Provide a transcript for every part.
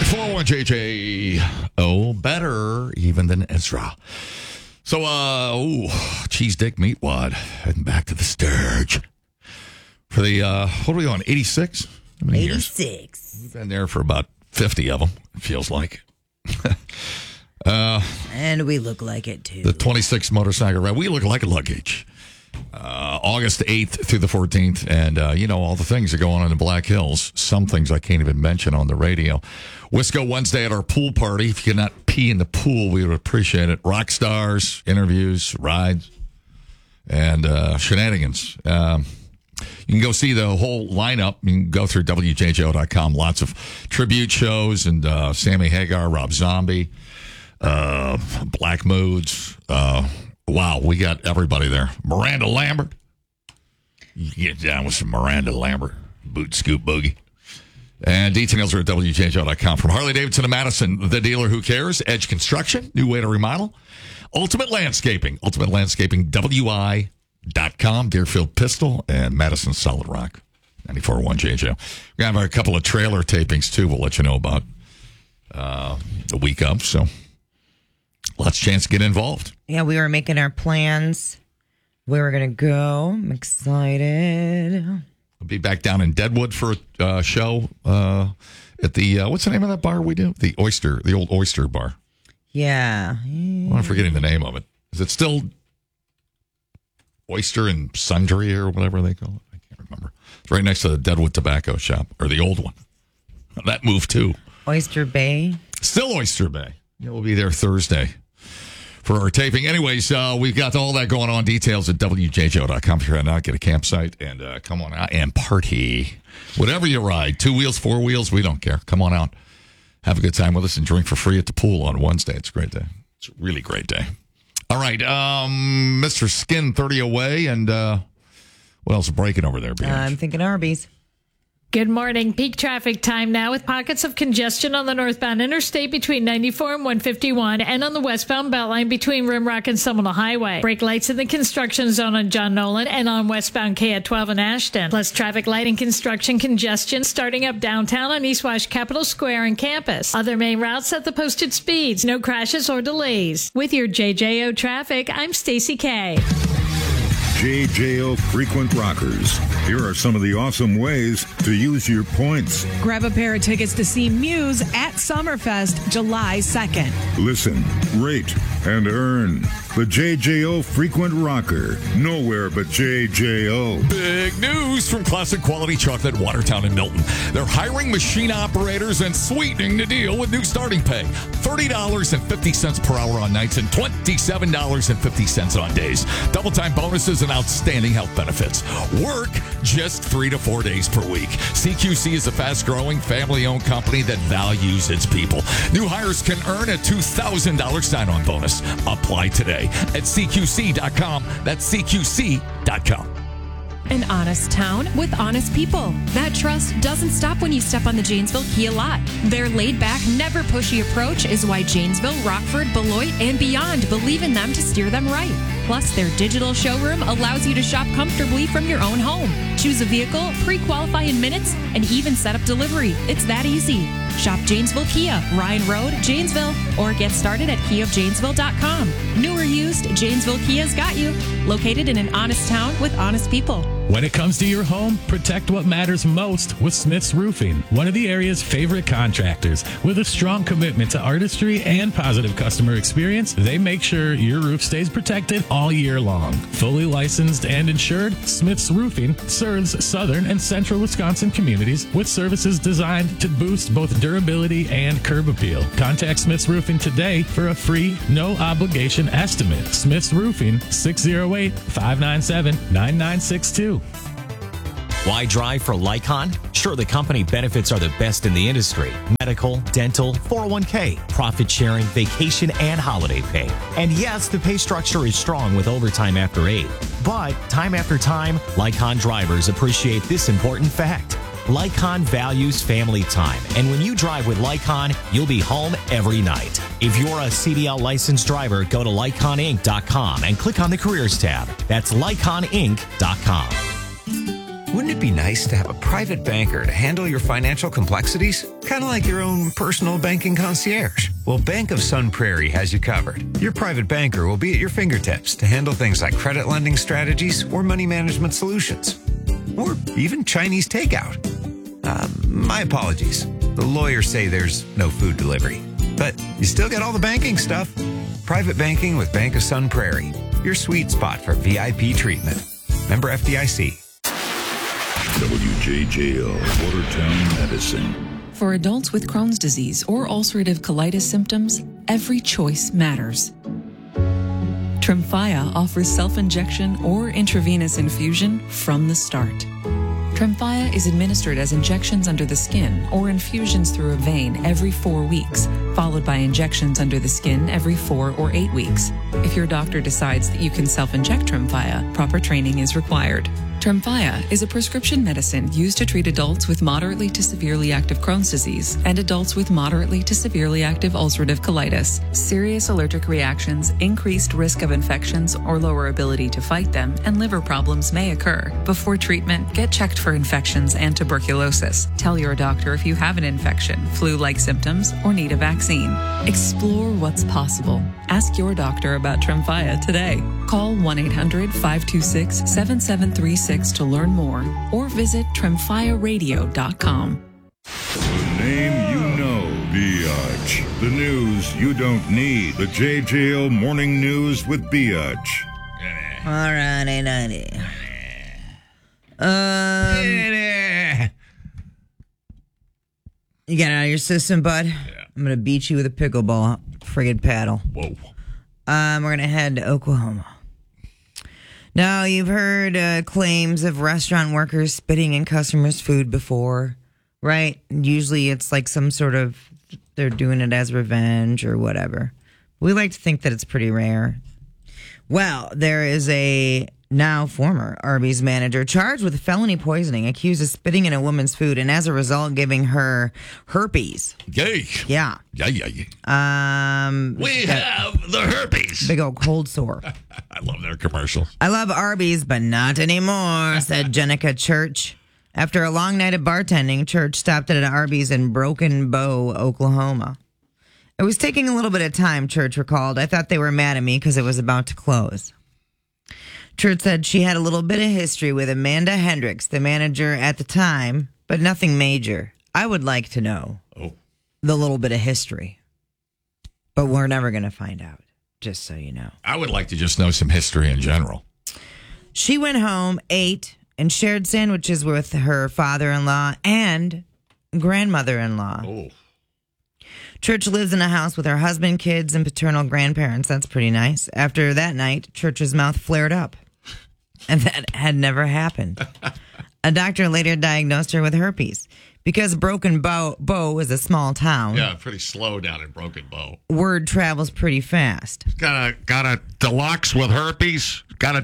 94.1 JJO, better even than Ezra. So, cheese dick meat wad, heading back to the Sturge for the, what are we on, 86? How many 86. years? We've been there for about 50 of them, it feels like. And we look like it, too. The 26th motorcycle ride. We look like luggage. August 8th through the 14th. And, all the things that go on in the Black Hills. Some things I can't even mention on the radio. Wisco Wednesday at our pool party. If you cannot pee in the pool, we would appreciate it. Rock stars, interviews, rides, and shenanigans. You can go see the whole lineup. You can go through WJJO.com. Lots of tribute shows and Sammy Hagar, Rob Zombie, Black Moods. Wow, we got everybody there. Miranda Lambert. You can get down with some Miranda Lambert. Boot Scoop Boogie. And details are at WJJO.com. From Harley Davidson to Madison, the dealer who cares. Edge Construction, new way to remodel. Ultimate Landscaping, UltimateLandscaping.com. Deerfield Pistol and Madison Solid Rock. 94.1 JJO. We have a couple of trailer tapings, too, we'll let you know about the week up. So lots of chance to get involved. Yeah, we were making our plans. We were going to go. I'm excited. I'll be back down in Deadwood for a show at the, what's the name of that bar we do? The old Oyster Bar. Yeah. I'm forgetting the name of it. Is it still Oyster and Sundry or whatever they call it? I can't remember. It's right next to the Deadwood Tobacco Shop, or the old one. That moved too. Oyster Bay. Still Oyster Bay. Yeah, we'll be there Thursday for our taping. Anyways, we've got all that going on. Details at WJJO.com. If you're heading out, get a campsite and come on out and party. Whatever you ride, 2 wheels, 4 wheels, we don't care. Come on out. Have a good time with us and drink for free at the pool on Wednesday. It's a great day. It's a really great day. All right, Mr. Skin 30 away. And what else is breaking over there, Beach? I'm thinking Arby's. Good morning. Peak traffic time now with pockets of congestion on the northbound interstate between 94 and 151 and on the westbound Beltline between Rimrock and Seminole Highway. Brake lights in the construction zone on John Nolan and on westbound K at 12 and Ashton. Plus traffic light and construction congestion starting up downtown on East Wash Capitol Square and campus. Other main routes at the posted speeds. No crashes or delays. With your JJO traffic, I'm Stacy K. JJO Frequent Rockers. Here are some of the awesome ways to use your points. Grab a pair of tickets to see Muse at Summerfest July 2nd. Listen, rate, and earn. The JJO Frequent Rocker. Nowhere but JJO. Big news from Classic Quality Chocolate, Watertown and Milton. They're hiring machine operators and sweetening the deal with new starting pay. $30.50 per hour on nights and $27.50 on days. Double time bonuses and outstanding health benefits. Work just 3 to 4 days per week. CQC is a fast-growing, family-owned company that values its people. New hires can earn a $2,000 sign-on bonus. Apply today at CQC.com. That's CQC.com. An honest town with honest people. That trust doesn't stop when you step on the Janesville Kia lot. Their laid-back, never pushy approach is why Janesville, Rockford, Beloit, and beyond believe in them to steer them right. Plus, their digital showroom allows you to shop comfortably from your own home. Choose a vehicle, pre-qualify in minutes, and even set up delivery. It's that easy. Shop Janesville Kia, Ryan Road, Janesville, or get started at KiaofJanesville.com. New or used, Janesville Kia's got you. Located in an honest town with honest people. When it comes to your home, protect what matters most with Smith's Roofing, one of the area's favorite contractors. With a strong commitment to artistry and positive customer experience, they make sure your roof stays protected all year long. Fully licensed and insured, Smith's Roofing serves southern and central Wisconsin communities with services designed to boost both durability and curb appeal. Contact Smith's Roofing today for a free, no-obligation estimate. Smith's Roofing, 608-597-9962. Why drive for Lycon? Sure, the company benefits are the best in the industry. Medical, dental, 401k, profit sharing, vacation, and holiday pay. And yes, the pay structure is strong with overtime after 8. But time after time, Lycon drivers appreciate this important fact. Lycon values family time, and when you drive with Lycon, you'll be home every night. If you're a CDL licensed driver, go to LyconInc.com and click on the Careers tab. That's LyconInc.com. Wouldn't it be nice to have a private banker to handle your financial complexities? Kind of like your own personal banking concierge. Well, Bank of Sun Prairie has you covered. Your private banker will be at your fingertips to handle things like credit lending strategies or money management solutions. Or even Chinese takeout. My apologies. The lawyers say there's no food delivery. But you still get all the banking stuff. Private banking with Bank of Sun Prairie. Your sweet spot for VIP treatment. Member FDIC. WJJO, Watertown, Medicine. For adults with Crohn's disease or ulcerative colitis symptoms, every choice matters. Tremfya offers self-injection or intravenous infusion from the start. Tremfya is administered as injections under the skin or infusions through a vein every 4 weeks, followed by injections under the skin every 4 or 8 weeks. If your doctor decides that you can self-inject Tremfya, proper training is required. Tremfya is a prescription medicine used to treat adults with moderately to severely active Crohn's disease and adults with moderately to severely active ulcerative colitis. Serious allergic reactions, increased risk of infections or lower ability to fight them, and liver problems may occur. Before treatment, get checked for infections and tuberculosis. Tell your doctor if you have an infection, flu-like symptoms, or need a vaccine. Explore what's possible. Ask your doctor about Tremfya today. Call 1-800-526-7736 to learn more or visit tremfyaradio.com. The name you know, Biatch. The news you don't need. The JJO Morning News with Biatch. All righty. You got it out of your system, bud? Yeah. I'm going to beat you with a pickleball friggin' paddle. Whoa. We're going to head to Oklahoma. Now, you've heard claims of restaurant workers spitting in customers' food before, right? Usually it's like some sort of, they're doing it as revenge or whatever. We like to think that it's pretty rare. Well, there is a now former Arby's manager charged with felony poisoning, accused of spitting in a woman's food and as a result giving her herpes. Yay. Yeah. Yeah. We have the herpes. Big old cold sore. I love their commercials. I love Arby's, but not anymore, said Jenica Church. After a long night of bartending, Church stopped at an Arby's in Broken Bow, Oklahoma. It was taking a little bit of time, Church recalled. I thought they were mad at me because it was about to close. Church said she had a little bit of history with Amanda Hendricks, the manager at the time, but nothing major. I would like to know the little bit of history, but we're never going to find out, just so you know. I would like to just know some history in general. She went home, ate, and shared sandwiches with her father-in-law and grandmother-in-law. Oh. Church lives in a house with her husband, kids, and paternal grandparents. That's pretty nice. After that night, Church's mouth flared up. And that had never happened. A doctor later diagnosed her with herpes. Because Broken Bow is a small town. Yeah, pretty slow down in Broken Bow. Word travels pretty fast. Got a deluxe with herpes.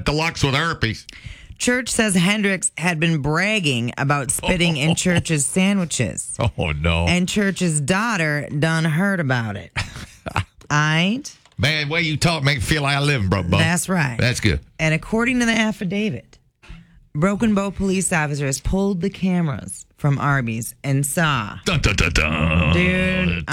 Church says Hendricks had been bragging about spitting in Church's sandwiches. Oh, no. And Church's daughter done heard about it. Aight? Man, way you talk make me feel like I live in Broken Bow. That's right. That's good. And according to the affidavit, Broken Bow police officers pulled the cameras from Arby's and saw. Dun, dun, dun, dun. Dude,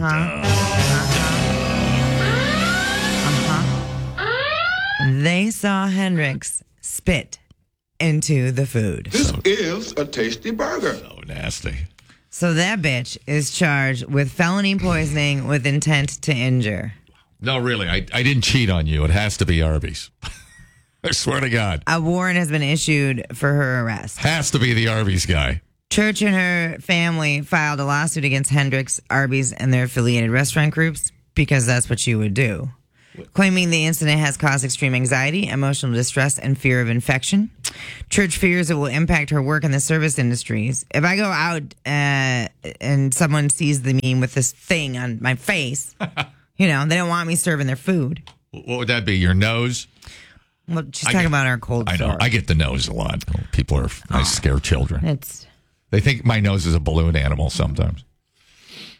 They saw Hendricks spit into the food. This is a tasty burger. So nasty. So that bitch is charged with felony poisoning with intent to injure. No, really, I didn't cheat on you. It has to be Arby's. I swear to God. A warrant has been issued for her arrest. Has to be the Arby's guy. Church and her family filed a lawsuit against Hendricks, Arby's, and their affiliated restaurant groups because that's what you would do. Claiming the incident has caused extreme anxiety, emotional distress, and fear of infection. Church fears it will impact her work in the service industries. If I go out and someone sees me with this thing on my face, they don't want me serving their food. What would that be? Your nose? Well, she's talking about our cold sore. I know. I get the nose a lot. I scare children. They think my nose is a balloon animal sometimes.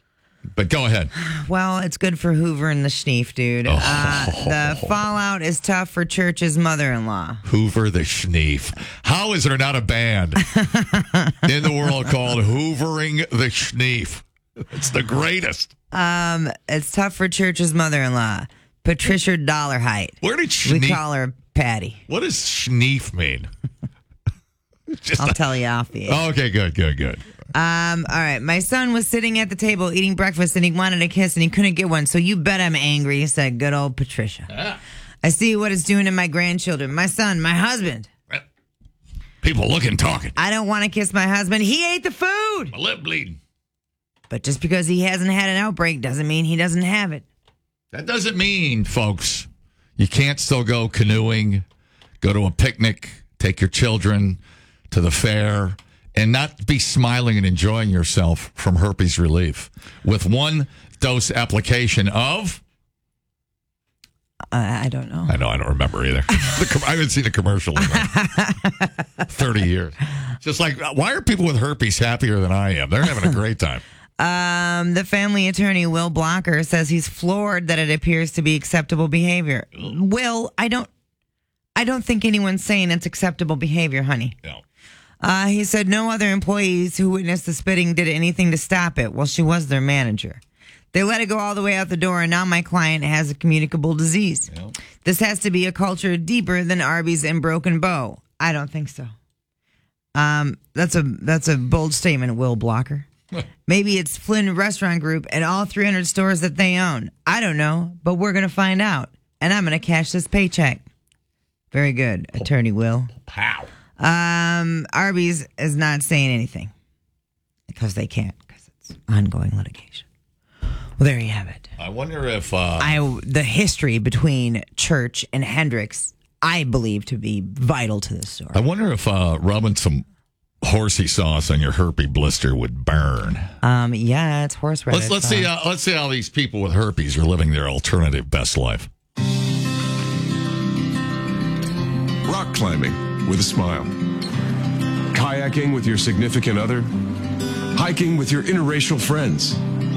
But go ahead. Well, it's good for Hoover and the Schneef, dude. The fallout is tough for Church's mother-in-law. Hoover the Schneef. How is there not a band in the world called Hoovering the Schneef? It's the greatest. It's tough for Church's mother-in-law, Patricia Dollarheight. Where did Schneef? We call her Patty. What does Schneef mean? I'll tell you off the air. Okay, good. All right. My son was sitting at the table eating breakfast and he wanted a kiss and he couldn't get one. So you bet I'm angry, said good old Patricia. I see what it's doing to my grandchildren, my son, my husband. People looking, talking. I don't want to kiss my husband. He ate the food. My lip bleeding. But just because he hasn't had an outbreak doesn't mean he doesn't have it. That doesn't mean, folks, you can't still go canoeing, go to a picnic, take your children to the fair, and not be smiling and enjoying yourself from herpes relief with one dose application of... I don't know. I don't remember either. I haven't seen a commercial in like 30 years. Just like, why are people with herpes happier than I am? They're having a great time. The family attorney, Will Blocker, says he's floored that it appears to be acceptable behavior. Will, I don't think anyone's saying it's acceptable behavior, honey. No. He said no other employees who witnessed the spitting did anything to stop it. Well, she was their manager. They let it go all the way out the door, and now my client has a communicable disease. Yep. This has to be a culture deeper than Arby's and Broken Bow. I don't think so. That's a bold statement, Will Blocker. Maybe it's Flynn Restaurant Group and all 300 stores that they own. I don't know, but we're going to find out, and I'm going to cash this paycheck. Very good, Attorney Will. Pow. Arby's is not saying anything because they can't, because it's ongoing litigation. Well, there you have it. I wonder if... the history between Church and Hendricks, I believe to be vital to this story. I wonder if rubbing some horsey sauce on your herpes blister would burn. Yeah, it's horseradish. Let's see how these people with herpes are living their alternative best life. Rock climbing with a smile. Kayaking with your significant other. Hiking with your interracial friends.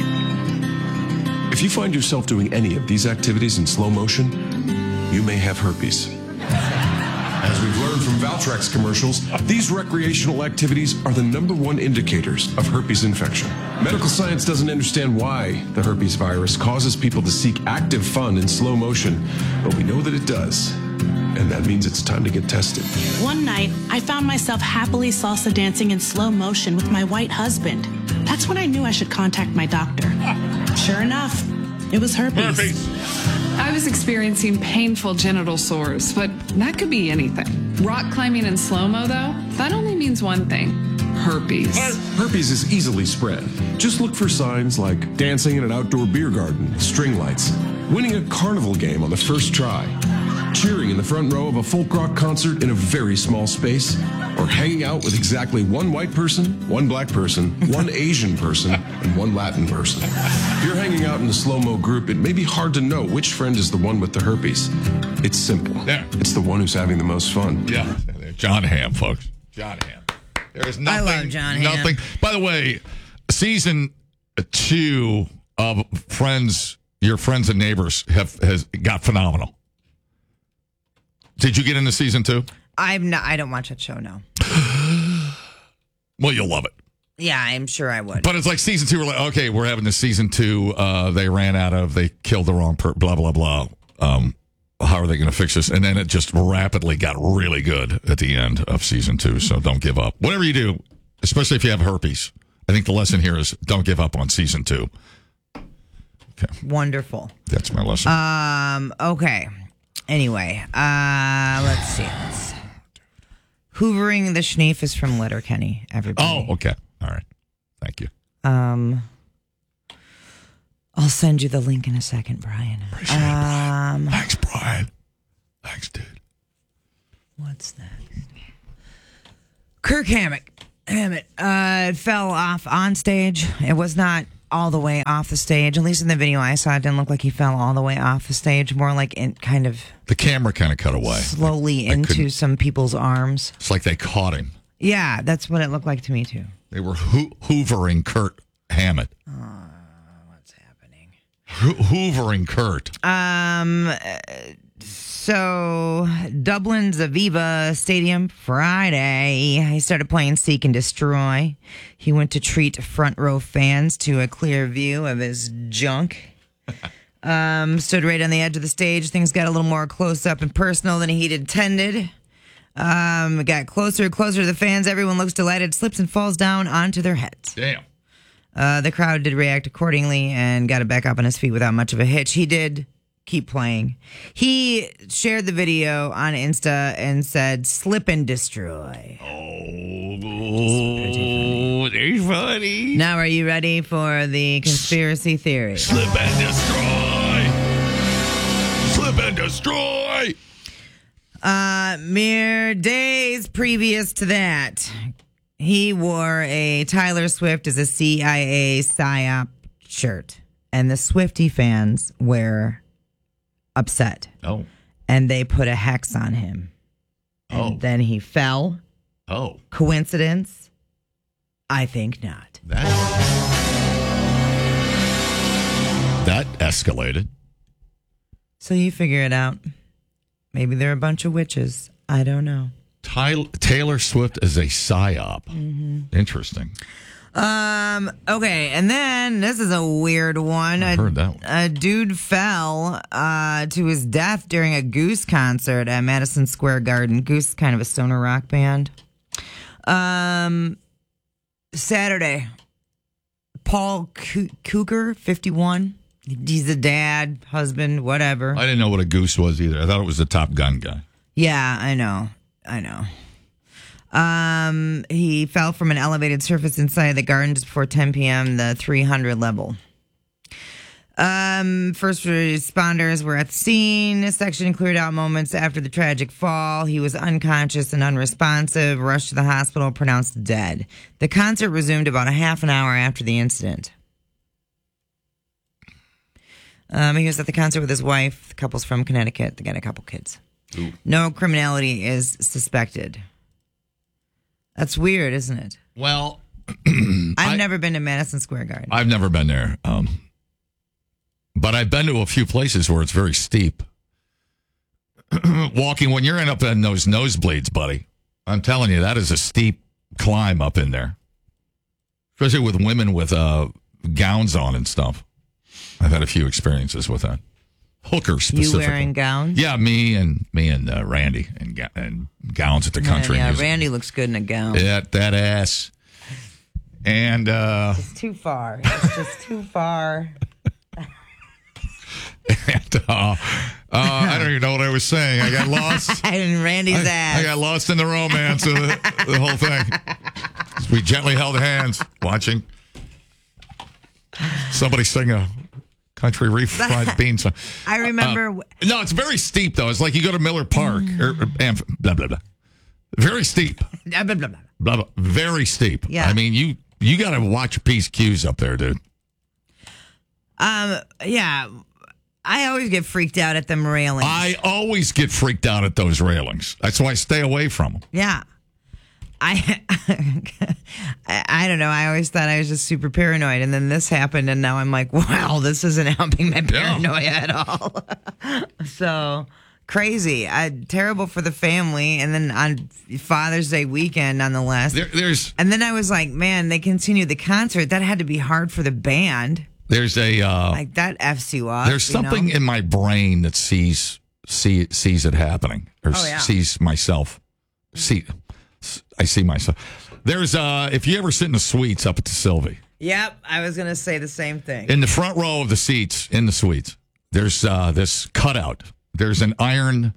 If you find yourself doing any of these activities in slow motion, you may have herpes. As we've learned from Valtrex commercials, these recreational activities are the #1 indicators of herpes infection. Medical science doesn't understand why the herpes virus causes people to seek active fun in slow motion, but we know that it does. And that means it's time to get tested. One night, I found myself happily salsa dancing in slow motion with my white husband. That's when I knew I should contact my doctor. Sure enough, it was herpes. I was experiencing painful genital sores, but that could be anything. Rock climbing in slow-mo, though, that only means one thing. Herpes. Herpes is easily spread. Just look for signs like dancing in an outdoor beer garden with string lights, winning a carnival game on the first try, cheering in the front row of a folk rock concert in a very small space, or hanging out with exactly one white person, one black person, one Asian person, and one Latin person. If you're hanging out in a slow-mo group, it may be hard to know which friend is the one with the herpes. It's simple. Yeah. It's the one who's having the most fun. Yeah. John Hamm, folks. John Hamm. There is nothing. I love John Hamm. By the way, season 2 of Friends, Your Friends and Neighbors has got phenomenal. Did you get into season 2? I don't watch that show, no. Well, you'll love it. Yeah, I'm sure I would. But it's like season 2, we're like, okay, we're having this season 2. They killed the wrong blah, blah, blah. How are they going to fix this? And then it just rapidly got really good at the end of season 2. So don't give up. Whatever you do, especially if you have herpes, I think the lesson here is don't give up on season 2. Okay. Wonderful. That's my lesson. Okay. Anyway, let's see. Hoovering the Schneef is from Letterkenny, everybody. Oh, okay. All right. Thank you. I'll send you the link in a second, Brian. Appreciate it, Brian. Thanks, Brian. Thanks, dude. What's next? Kirk Hammett. It fell off on stage. It was not all the way off the stage. At least in the video I saw, it didn't look like he fell all the way off the stage. More like the camera kind of cut away. Slowly into some people's arms. It's like they caught him. Yeah, that's what it looked like to me, too. They were hoovering Kirk Hammett. What's hoovering Kurt? So, Dublin's Aviva Stadium Friday. He started playing Seek and Destroy. He went to treat front row fans to a clear view of his junk. Stood right on the edge of the stage. Things got a little more close up and personal than he'd intended. Got closer and closer to the fans. Everyone looks delighted, slips and falls down onto their heads. Damn. The crowd did react accordingly and got it back up on his feet without much of a hitch. He did keep playing. He shared the video on Insta and said, "Slip and destroy." Oh, they're funny. Now, are you ready for the conspiracy theory? Slip and destroy. Slip and destroy. Mere days previous to that, he wore a Taylor Swift as a CIA PSYOP shirt, and the Swiftie fans were upset. Oh. And they put a hex on him. And then he fell. Oh. Coincidence? I think not. That escalated. So you figure it out. Maybe they're a bunch of witches. I don't know. Taylor Swift is a PSYOP. Mm-hmm. Interesting. Okay, and then this is a weird one. I heard that one. A dude fell to his death during a Goose concert at Madison Square Garden. Goose is kind of a stoner rock band. Saturday, Paul Cougar, 51. He's a dad, husband, whatever. I didn't know what a goose was either. I thought it was the Top Gun guy. Yeah, I know. He fell from an elevated surface inside the garden just before 10 p.m., the 300 level. First responders were at the scene. This section cleared out moments after the tragic fall. He was unconscious and unresponsive, rushed to the hospital, pronounced dead. The concert resumed about a half an hour after the incident. He was at the concert with his wife. The couple's from Connecticut. They got a couple kids. Ooh. No criminality is suspected. That's weird, isn't it? Well, I've never been to Madison Square Garden. I've never been there. But I've been to a few places where it's very steep. Walking, when you're up in those nosebleeds, buddy, I'm telling you, that is a steep climb up in there. Especially with women with gowns on and stuff. I've had a few experiences with that. Hookers specifically. You wearing gowns? Yeah, me and Randy and gowns at the country Yeah, music. Randy looks good in a gown. Yeah, that ass. And it's too far. It's just too far. And, I don't even know what I was saying. I got lost. In Randy's ass. I got lost in the romance of the whole thing. We gently held hands, watching somebody sing a country refried bean song. I remember. No, it's very steep though. It's like you go to Miller Park or blah blah blah. Very steep. Blah, blah, blah. Blah, blah. Very steep. Yeah. I mean, you got to watch Peace Q's up there, dude. Yeah. I always get freaked out at them railings. I always get freaked out at those railings. That's why I stay away from them. Yeah. I don't know. I always thought I was just super paranoid, and then this happened, and now I'm like, wow, this isn't helping my paranoia at all. So crazy. Terrible for the family. And then on Father's Day weekend, nonetheless. And then I was like, man, they continued the concert. That had to be hard for the band. There's a like that F's you up. There's something in my brain that sees it happening, or sees myself. I see myself. There's if you ever sit in the suites up at the Sylvie. Yep, I was gonna say the same thing. In the front row of the seats in the suites, there's this cutout. There's an iron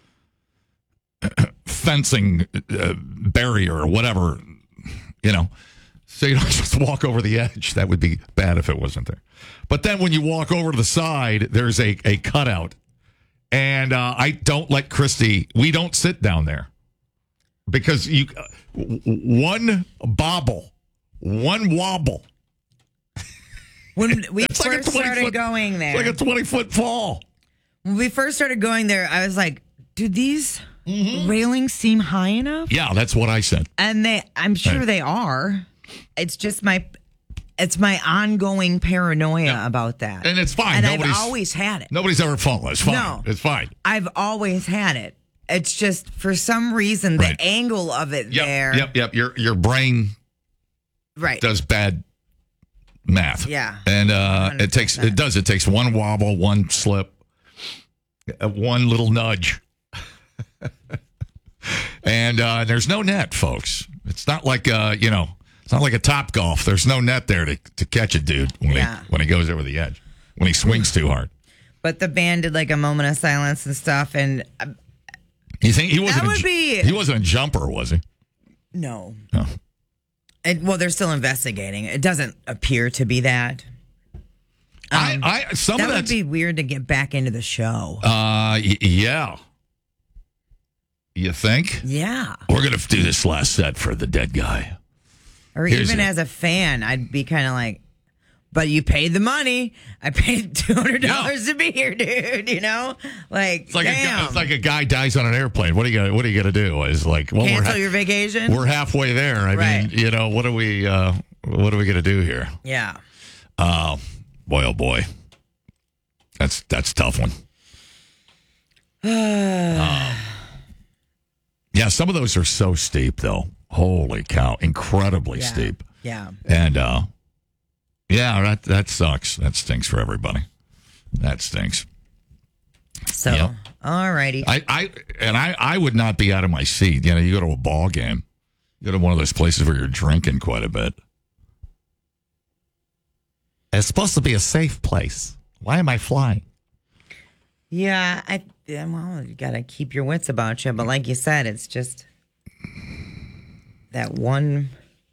fencing barrier or whatever, so you don't just walk over the edge. That would be bad if it wasn't there. But then when you walk over to the side, there's a cutout. And I don't let Christy, we don't sit down there. Because one bobble, one wobble. When we first started going there. It's like a 20-foot fall. When we first started going there, I was like, do these railings seem high enough? Yeah, that's what I said. And I'm sure they are. It's just my It's my ongoing paranoia about that. And it's fine. And I've always had it. Nobody's ever fallen. It's fine. No. It's fine. I've always had it. It's just for some reason the angle of it there. Yep. Your brain does bad math. Yeah. And it takes one wobble, one slip, one little nudge. And there's no net, folks. It's not like it's not like a Top Golf. There's no net there to catch a dude when he goes over the edge, when he swings too hard. But the band did like a moment of silence and stuff, and you think he wasn't a jumper, was he? No. No. Well, they're still investigating. It doesn't appear to be that. That would be weird to get back into the show. Yeah. You think? Yeah. We're going to do this last set for the dead guy. Or even as a fan, I'd be kind of like, but you paid the money. I paid $200 to be here, dude. You know? Like, it's like damn. it's like a guy dies on an airplane. What are you gonna do? Is like, well, cancel your vacation? We're halfway there. I mean, what are we gonna do here? Yeah. Boy, oh boy. That's a tough one. Yeah, some of those are so steep, though. Holy cow. Incredibly steep. Yeah. And, that sucks. That stinks for everybody. That stinks. So, all righty. I would not be out of my seat. You know, you go to a ball game, you go to one of those places where you're drinking quite a bit. It's supposed to be a safe place. Why am I flying? Yeah, you got to keep your wits about you. But like you said, it's just that one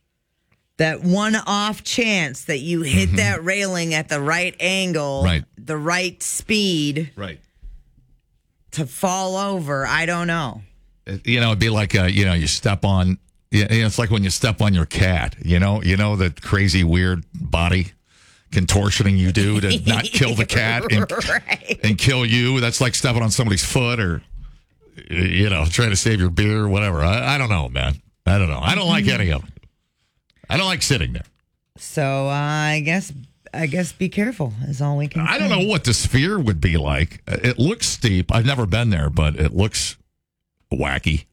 off chance that you hit that railing at the right angle, the right speed, to fall over. I don't know. It'd be like you step on. It's like when you step on your cat. You know the crazy weird body contortioning you do to not kill the cat and kill you. That's like stepping on somebody's foot or trying to save your beer or whatever. I don't know, man. I don't know. I don't like any of it. I don't like sitting there. So I guess be careful is all we can say. I don't know what the Sphere would be like. It looks steep. I've never been there, but it looks wacky.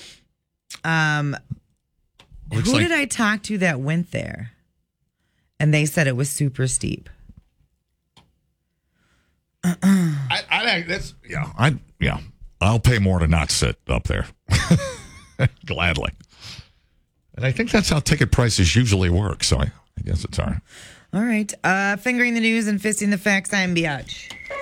Who did I talk to that went there? And they said it was super steep. I'll pay more to not sit up there. Gladly. And I think that's how ticket prices usually work. So I guess it's all right. All right. Fingering the news and fisting the facts. I'm Biatch.